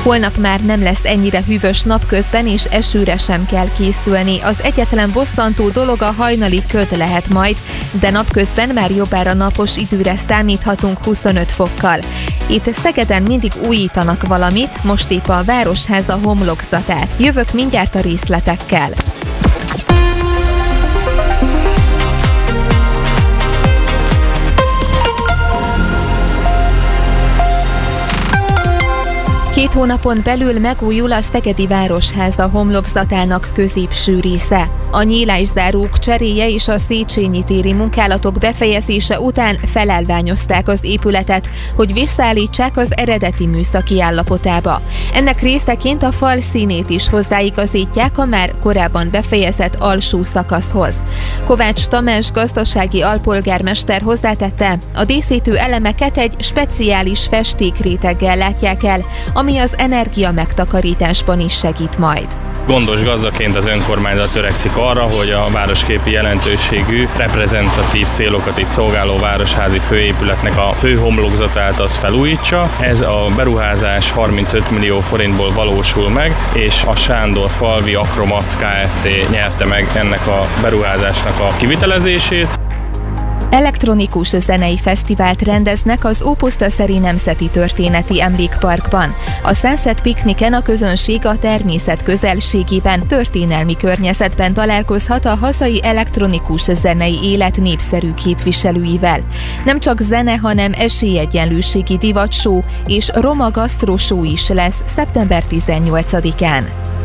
Holnap már nem lesz ennyire hűvös napközben, és esőre sem kell készülni. Az egyetlen bosszantó dolog a hajnali köd lehet majd, de napközben már jobbára napos időre számíthatunk 25 fokkal. Itt Szegeden mindig újítanak valamit, most épp a Városháza homlokzatát. Jövök mindjárt a részletekkel. Két hónapon belül megújul a Szegedi Városháza homlokzatának középső része. A nyílászárók cseréje és a Széchenyi téri munkálatok befejezése után felelványozták az épületet, hogy visszaállítsák az eredeti műszaki állapotába. Ennek részeként a fal színét is hozzáigazítják a már korábban befejezett alsó szakaszhoz. Kovács Tamás gazdasági alpolgármester hozzátette, a díszítő elemeket egy speciális festékréteggel látják el, ami az energia megtakarításban is segít majd. Gondos gazdaként az önkormányzat törekszik arra, hogy a városképi jelentőségű, reprezentatív célokat itt szolgáló városházi főépületnek a fő homlokzatát az felújítsa. Ez a beruházás 35 millió forintból valósul meg, és a Sándor Falvi Akromat Kft. Nyerte meg ennek a beruházásnak a kivitelezését. Elektronikus zenei fesztivált rendeznek az Ópusztaszeri Nemzeti Történeti Emlékparkban. A Sunset Pikniken a közönség a természet közelségében, történelmi környezetben találkozhat a hazai elektronikus zenei élet népszerű képviselőivel. Nem csak zene, hanem esélyegyenlőségi divatshow és roma gasztroshow is lesz szeptember 18-án.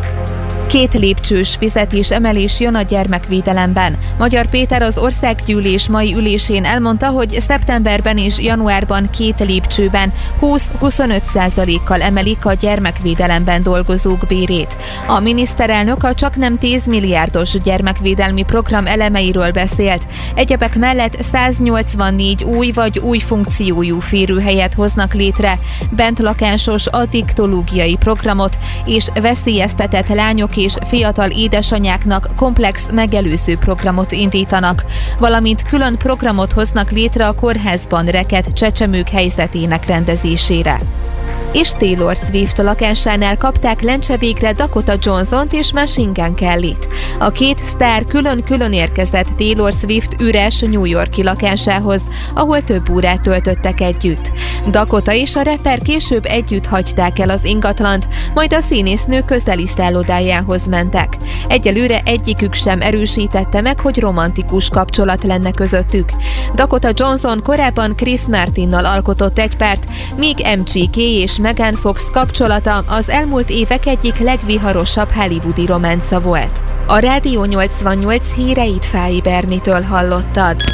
2 lépcsős fizetésemelés jön a gyermekvédelemben. Magyar Péter az országgyűlés mai ülésén elmondta, hogy szeptemberben és januárban 2 lépcsőben 20-25%-kal emelik a gyermekvédelemben dolgozók bérét. A miniszterelnök a csaknem 10 milliárdos gyermekvédelmi program elemeiről beszélt. Egyebek mellett 184 új vagy új funkciójú férőhelyet hoznak létre, bentlakásos addiktológiai programot és veszélyeztetett lányok és fiatal édesanyáknak komplex megelőző programot indítanak, valamint külön programot hoznak létre a kórházban rekedt csecsemők helyzetének rendezésére. És Taylor Swift lakásánál kapták lencse végre Dakota Johnsont és Machine Gun Kellyt. A 2 sztár külön-külön érkezett Taylor Swift üres New York-i lakásához, ahol több órát töltöttek együtt. Dakota és a rapper később együtt hagyták el az ingatlant, majd a színésznő közeli szállodájához mentek. Egyelőre egyikük sem erősítette meg, hogy romantikus kapcsolat lenne közöttük. Dakota Johnson korábban Chris Martinnal alkotott egy párt, míg MGK és Megan Fox kapcsolata az elmúlt évek egyik legviharosabb hollywoodi románca volt. A Rádió 88 híreit Fáy Bernitől hallottad.